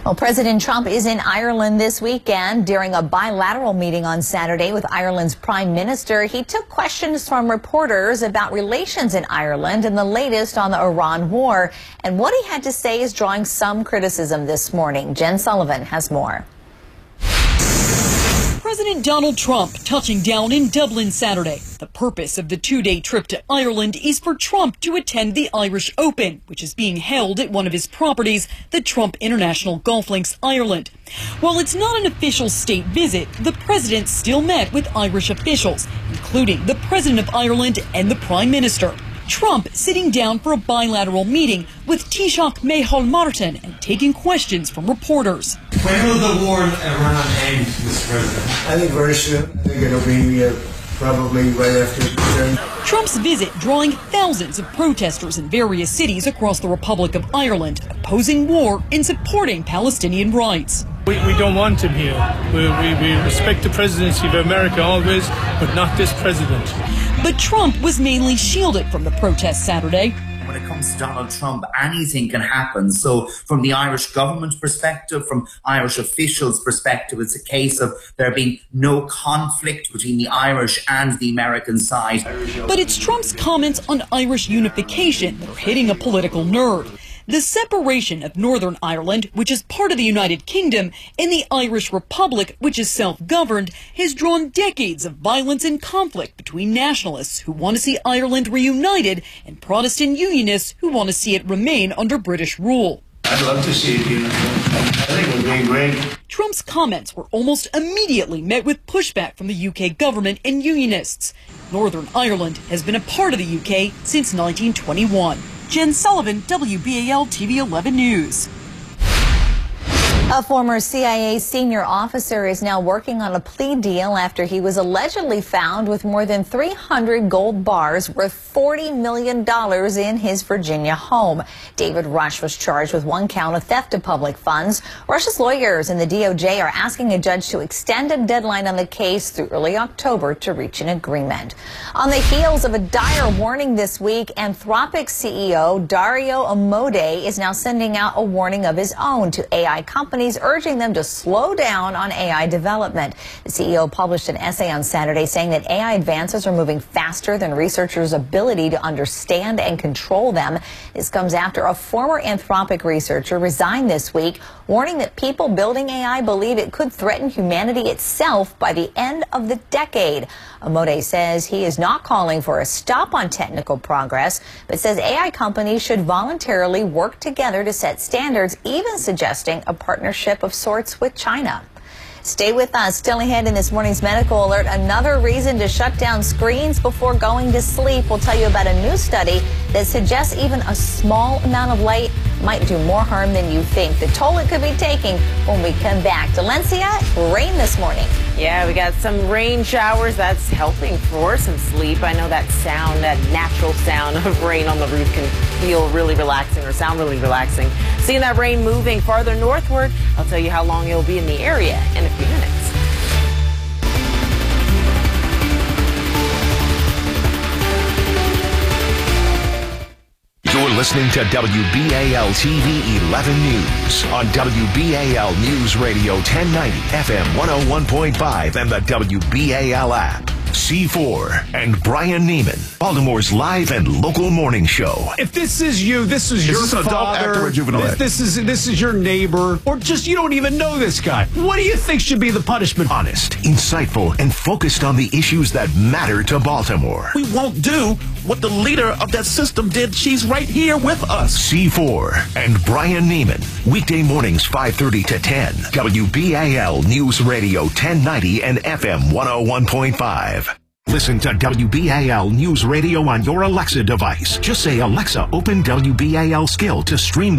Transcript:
Well, President Trump is in Ireland this weekend. During a bilateral meeting on Saturday with Ireland's Prime Minister, he took questions from reporters about relations in Ireland and the latest on the Iran war. And what he had to say is drawing some criticism this morning. Jen Sullivan has more. President Donald Trump touching down in Dublin Saturday. The purpose of the two-day trip to Ireland is for Trump to attend the Irish Open, which is being held at one of his properties, the Trump International Golf Links Ireland. While it's not an official state visit, the president still met with Irish officials, including the President of Ireland and the Prime Minister. Trump sitting down for a bilateral meeting with Taoiseach Micheál Martin and taking questions from reporters. When will the war in Iran end, Mr. President? I think very soon. I think it'll be probably right after June. Trump's visit drawing thousands of protesters in various cities across the Republic of Ireland, opposing war and supporting Palestinian rights. We don't want him here. We respect the presidency of America always, but not this president. But Trump was mainly shielded from the protests Saturday. When it comes to Donald Trump, anything can happen. So from the Irish government perspective, from Irish officials' perspective, it's a case of there being no conflict between the Irish and the American side. But it's Trump's comments on Irish unification that are hitting a political nerve. The separation of Northern Ireland, which is part of the United Kingdom, and the Irish Republic, which is self-governed, has drawn decades of violence and conflict between nationalists who want to see Ireland reunited and Protestant unionists who want to see it remain under British rule. I'd love to see it unified. I think it would be great. Trump's comments were almost immediately met with pushback from the UK government and unionists. Northern Ireland has been a part of the UK since 1921. Jen Sullivan, WBAL TV 11 News. A former CIA senior officer is now working on a plea deal after he was allegedly found with more than 300 gold bars worth $40 million in his Virginia home. David Rush was charged with one count of theft of public funds. Rush's lawyers and the DOJ are asking a judge to extend a deadline on the case through early October to reach an agreement. On the heels of a dire warning this week, Anthropic CEO Dario Amodei is now sending out a warning of his own to AI companies, urging them to slow down on AI development. The CEO published an essay on Saturday saying that AI advances are moving faster than researchers' ability to understand and control them. This comes after a former Anthropic researcher resigned this week, warning that people building AI believe it could threaten humanity itself by the end of the decade. Amodei says he is not calling for a stop on technical progress, but says AI companies should voluntarily work together to set standards, even suggesting a partnership of sorts with China. Stay with us. Still ahead in this morning's medical alert, another reason to shut down screens before going to sleep. We'll tell you about a new study that suggests even a small amount of light might do more harm than you think. The toll it could be taking when we come back. Delencia, rain this morning. Yeah, we got some rain showers. That's helping for some sleep. I know that sound, that natural sound of rain on the roof can feel really relaxing or sound really relaxing. Seeing that rain moving farther northward, I'll tell you how long it'll be in the area in a few minutes. You're listening to WBAL TV 11 News on WBAL News Radio 1090 FM 101.5 and the WBAL app. C4 and Brian Neiman, Baltimore's live and local morning show. If this is you, this is your father, this is your neighbor, or just you don't even know this guy, what do you think should be the punishment? Honest, insightful, and focused on the issues that matter to Baltimore. We won't do what the leader of that system did. She's right here with us. C4 and Brian Neiman, weekday mornings 5:30 to 10. WBAL News Radio 1090 and FM 101.5. Listen to WBAL News Radio on your Alexa device. Just say, Alexa, open WBAL Skill to stream